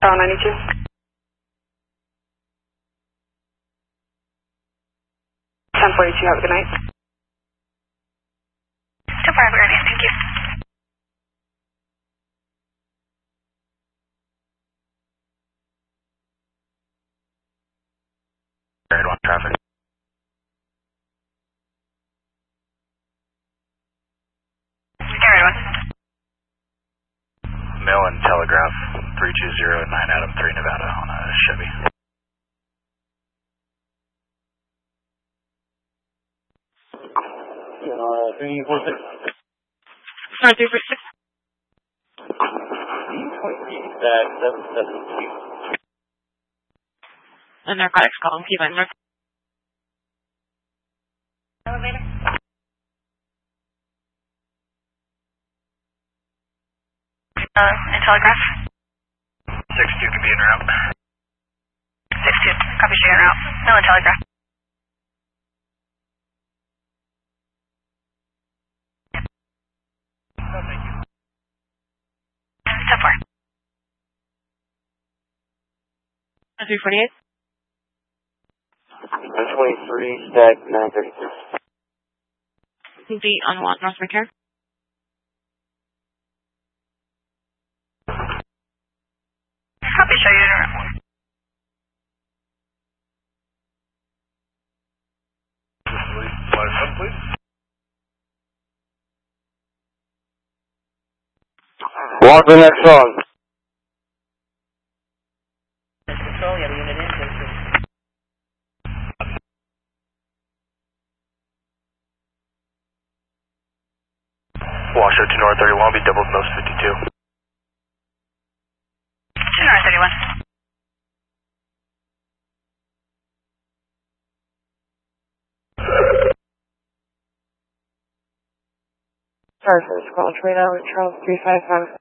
Tower 92. 1042, have a good night. 10-4, have a great day, thank you. Grade 1 traffic. Grade 1. Mail and Telegraph 320 9 Adam 3 Nevada on a Chevy. Sorry, 346. And narcotics calling P-Line North. Elevator. And Telegraph. 6-2 can be en route. 6-2, copy straight en route. No and Telegraph. Oh, thank you. 10-4. 348. 123, stack 936. Be on North McCare. Copy, show you in route. Please. Walk the next song. Control, you have a unit in, Washoe to North 31, be double nose 52. To North 31. Sorry for this call. Trade out with Charles 355.